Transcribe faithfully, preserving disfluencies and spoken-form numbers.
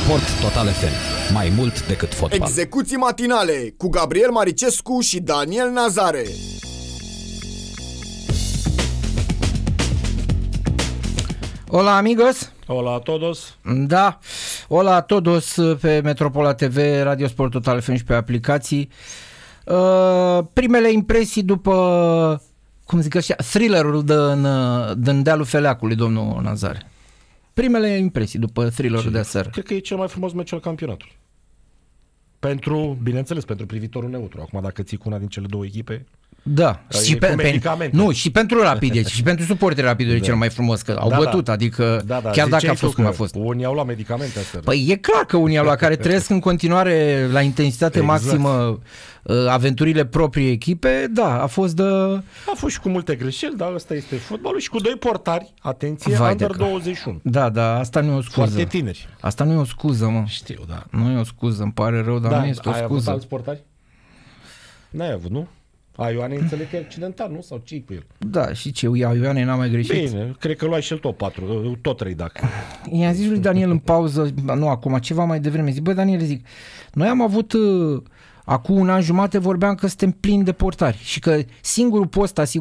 Sport Total F M. Mai mult decât fotbal. Execuții matinale cu Gabriel Maricescu și Daniel Nazare. Hola amigos. Hola a todos. Da, hola a todos pe Metropola T V, Radio Sport Total F M și pe aplicații. Uh, primele impresii după, cum zic așa, thrillerul din, din dealul Feleacului, domnul Nazare. Primele impresii după thrillerul de aseară. Cred că e cel mai frumos meci al campionatului. Pentru, bineînțeles, pentru privitorul neutru. Acum dacă ții cu una din cele două echipe... Da, și, pe, pe, nu, și pentru Rapid, și pentru suporterii Rapidului da. E cel mai frumos, că au da, bătut, da. Adică da, da. Chiar dacă a fost cum a fost. Unii au luat medicamente astea. Păi e clar că unii au luat, care trăiesc în continuare la intensitate exact. maximă aventurile proprii echipe, da, a fost de... A fost și cu multe greșeli, dar ăsta este fotbalul și cu doi portari, atenție, Vai under douăzeci și unu. Da, da, asta nu e o scuză. Foarte tineri. Asta nu e o scuză, mă. Știu, da. Nu e o scuză, îmi pare rău, dar da, nu este o scuză. Ai avut alți portari? N-ai avut, nu? A, Ioane înțeleg că e accidentat, nu? Sau ce-i cu el? Da, și ce? Ioane n-a mai greșit? Bine, cred că luai și el tot patru, tot trei dacă. I-a zis lui Daniel în pauză, nu acum, ceva mai devreme, zic, băi Daniel, zic, noi am avut, uh, acum un an jumate vorbeam că suntem plini de portari și că singurul post asigur